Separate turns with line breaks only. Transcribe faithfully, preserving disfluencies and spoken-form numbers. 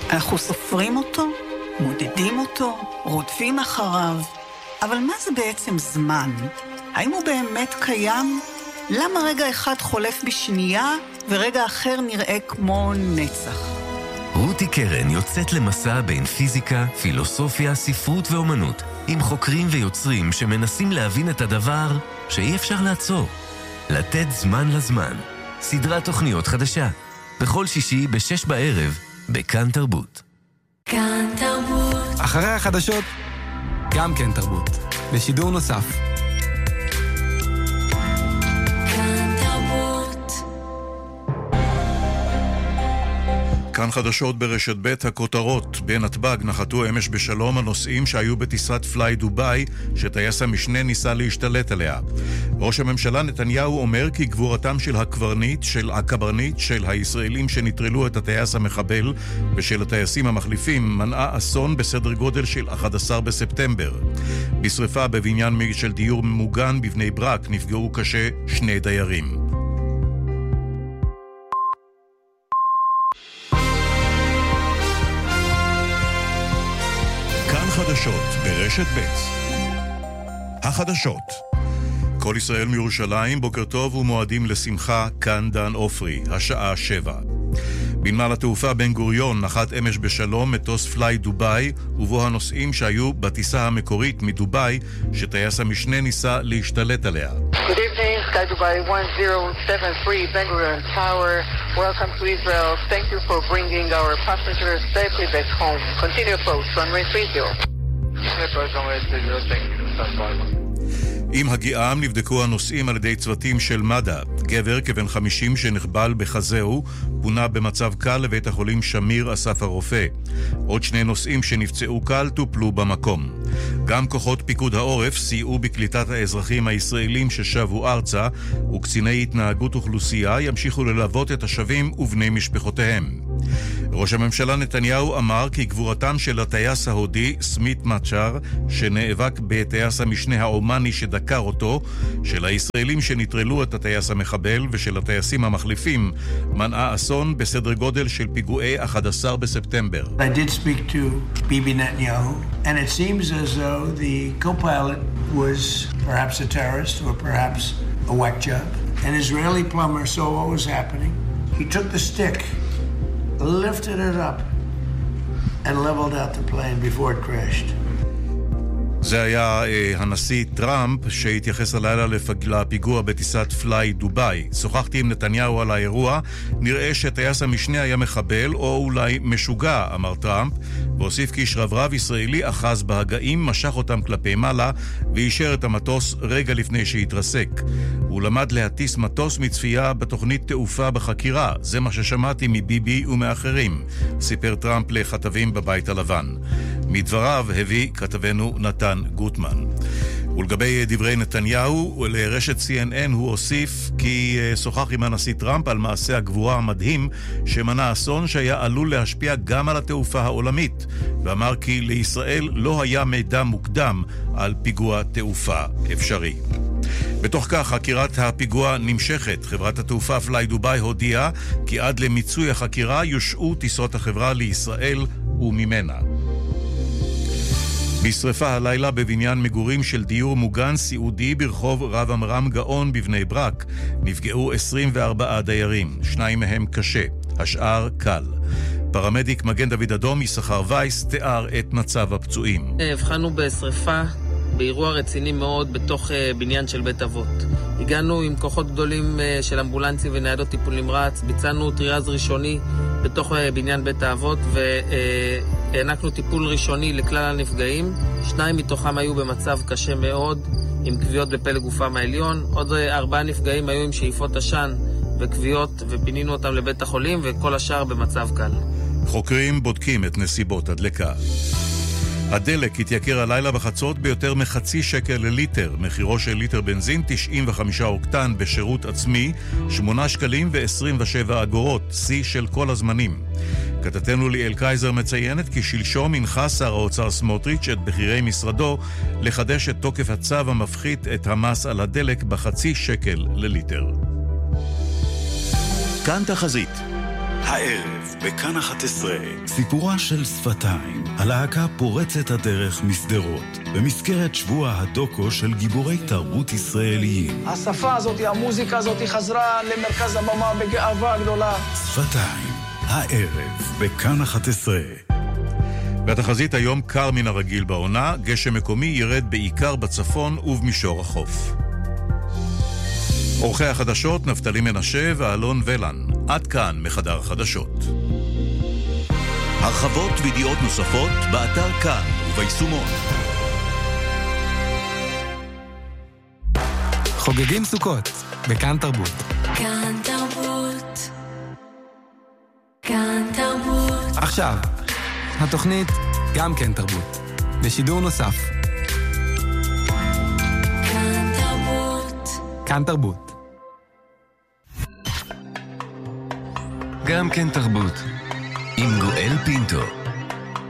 אנחנו סופרים אותו, מודדים אותו, רודפים אחריו. אבל מה זה בעצם זמן? האם הוא באמת קיים? למה רגע אחד חולף בשנייה ורגע אחר נראה כמו נצח?
רותי קרן יוצאת למסע בין פיזיקה, פילוסופיה, ספרות ואומנות, עם חוקרים ויוצרים שמנסים להבין את הדבר שאי אפשר לעצור. לתת זמן לזמן. סדרת תוכניות חדשה. בכל שישי בשש בערב, בכאן תרבות.
כאן תרבות.
אחרי החדשות, גם כן תרבות. בשידור נוסף.
כאן חדשות ברשת ב' הכותרות. בנתב"ג נחתו אמש בשלום הנוסעים שהיו בטיסת פליי דוביי שטייס המשנה ניסה להשתלט עליה. ראש הממשלה נתניהו אומר כי גבורתם של הקברניט של הקברניט של הישראלים שנטרלו את הטייס המחבל ושל הטייסים המחליפים מנעה אסון בסדר גודל של אחד עשר בספטמבר. בשריפה בבניין של דיור מוגן בבני ברק נפגעו קשה שני דיירים. חדשות ברשת ב'. החדשות. כל ישראל מירושלים, בוקר טוב ומועדים לשמחה, כאן דן אופרי, השעה שבע. בנמל התעופה בן גוריון נחת אמש בשלום מטוס פליי דוביי, ובו הנוסעים שהיו בטיסה המקורית מדוביי, שטייס המשנה ניסה להשתלט עליה.
Good evening, Sky Dubai one zero seven three Ben Gurion Tower. Welcome to Israel. Thank you for bringing our passengers safely back home. Continue approach, runway three zero.
עם הגיעם נבדקו הנוסעים על ידי צוותים של מד"א. גבר כבן חמישים שנחבל בחזהו פונה במצב קל לבית החולים שמיר אסף הרופא. עוד שני נוסעים שנפצעו קל טופלו במקום. גם כוחות פיקוד העורף סייעו בקליטת האזרחים הישראלים ששבו ארצה, וקציני התנהגות אוכלוסייה ימשיכו ללוות את השבים ובני משפחותיהם. ראש הממשלה נתניהו אמר כי גבורתם של הטייס ההודי סמית מצ'ר, שנאבק בטייס המשנה האומני שדקר אותו, של הישראלים שנטרלו את הטייס המחבל ושל הטייסים המחליפים, מנעה אסון בסדר גודל של פיגועי אחד עשר בספטמבר.
I did speak to Bibi Netanyahu, and it seems as though the co-pilot was perhaps a terrorist or perhaps a whack job. An Israeli plumber saw what was happening. He took the stick, lifted it up, and leveled out the plane before it crashed.
זה היה אה, הנשיא טראמפ שהתייחס הלילה לפג... לפיגוע בטיסת פליי דוביי. שוחחתי עם נתניהו על האירוע, נראה שטייס המשנה היה מחבל או אולי משוגע, אמר טראמפ, והוסיף כי שרברב ישראלי אחז בהגאים, משך אותם כלפי מעלה ואישר את המטוס רגע לפני שהתרסק. הוא למד להטיס מטוס מצפייה בתוכנית תעופה בחקירה, זה מה ששמעתי מביבי ומאחרים, סיפר טראמפ לכתבים בבית הלבן. מדבריו הביא כתבנו נתן גוטמן. ולגבי דברי נתניהו, לרשת סי אן אן הוא הוסיף כי שוחח עם הנשיא טראמפ על מעשה הגבורה המדהים שמנע אסון שהיה עלול להשפיע גם על התעופה העולמית, ואמר כי לישראל לא היה מידע מוקדם על פיגוע תעופה אפשרי. בתוך כך, חקירת הפיגוע נמשכת. חברת התעופה פליי דוביי הודיעה כי עד למיצוי החקירה יושעו טיסות החברה לישראל וממנה. בשריפה הלילה בבניין מגורים של דיור מוגן סיעודי ברחוב רב אמרם גאון בבני ברק נפגעו עשרים וארבעה דיירים, שניים מהם קשה, השאר קל. פרמדיק מגן דוד אדום יששכר וייס תיאר את מצב הפצועים.
הבחנו בשריפה באירוע רציני מאוד בתוך בניין של בית אבות. הגענו עם כוחות גדולים של אמבולנסים וניידות טיפול נמרץ, ביצענו טריאז ראשוני בתוך בניין בית האבות והענקנו טיפול ראשוני לכלל הנפגעים. שניים מתוכם היו במצב קשה מאוד עם כוויות בפלג גופם העליון, עוד ארבעה נפגעים היו עם שאיפות עשן וכוויות ופינינו אותם לבית החולים, וכל השאר במצב קל.
חוקרים בודקים את נסיבות הדלקה. הדלק התייקר הלילה בחצות ביותר מחצי שקל לליטר. מחירו של ליטר בנזין תשעים וחמישה אוקטן בשירות עצמי שמונה שקלים ועשרים ושבע אגורות, שיא של כל הזמנים. כתבתנו ליאל קייזר מציינת כי שלשום הנחה שר האוצר סמוטריץ' את בכירי משרדו לחדש את תוקף הצו המפחית את המס על הדלק בחצי שקל לליטר.
כאן תחזית. הערב, בכאן אחת עשרה, סיפורה של שפתיים, הלהקה פורצת הדרך מסדרות, במסגרת שבוע הדוקו של גיבורי תרבות ישראליים.
השפה הזאת, המוזיקה הזאת, חזרה למרכז הבמה בגאווה גדולה.
שפתיים, הערב, בכאן אחת עשרה.
והתחזית היום קר מן הרגיל בעונה, גשם מקומי ירד בעיקר בצפון ובמישור החוף. אורחי החדשות נפתלי מנשה ואלון ולן. עד כאן מחדר החדשות.
הרחבות וידיעות נוספות באתר כאן וביישומון.
חוגגים סוכות בכאן תרבות.
כאן תרבות. כאן תרבות.
עכשיו, התוכנית גם כן תרבות. בשידור נוסף.
כאן תרבות.
כאן תרבות.
גם כן תרבות, עם גואל פינטו.